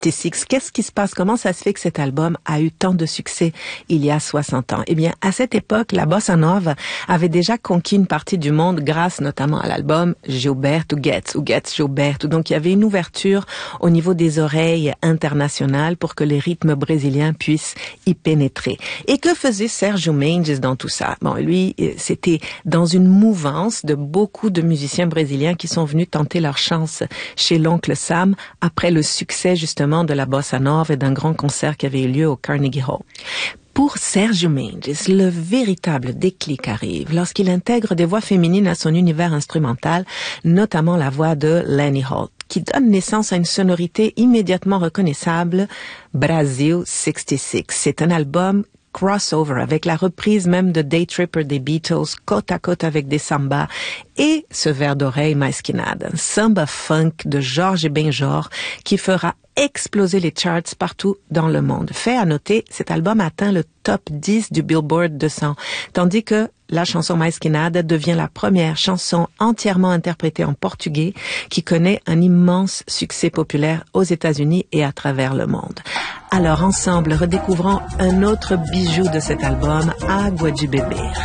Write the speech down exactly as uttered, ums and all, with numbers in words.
soixante-seize. Qu'est-ce qui se passe? Comment ça se fait que cet album a eu tant de succès il y a soixante ans? Eh bien, à cette époque, la bossa nova avait déjà conquis une partie du monde grâce notamment à l'album Gilberto Gets ou Gets Gilberto. Donc, il y avait une ouverture au niveau des oreilles internationales pour que les rythmes brésiliens puissent y pénétrer. Et que faisait Sérgio Mendes dans tout ça? Bon, lui, c'était dans une mouvance de beaucoup de musiciens brésiliens qui sont venus tenter leur chance chez l'oncle Sam après le succès justement de la bossa nova et d'un grand concert qui avait eu lieu au Carnegie Hall. Pour Sérgio Mendes, le véritable déclic arrive lorsqu'il intègre des voix féminines à son univers instrumental, notamment la voix de Lani Holt, qui donne naissance à une sonorité immédiatement reconnaissable, Brasil soixante-seize. C'est un album crossover avec la reprise même de Day Tripper des Beatles, côte à côte avec des sambas et ce verre d'oreille mais que nada, un samba funk de Jorge Benjor qui fera exploser les charts partout dans le monde. Fait à noter, cet album atteint le top dix du Billboard deux cents, tandis que la chanson Mais que nada devient la première chanson entièrement interprétée en portugais qui connaît un immense succès populaire aux États-Unis et à travers le monde. Alors ensemble, redécouvrons un autre bijou de cet album, Água de Beber.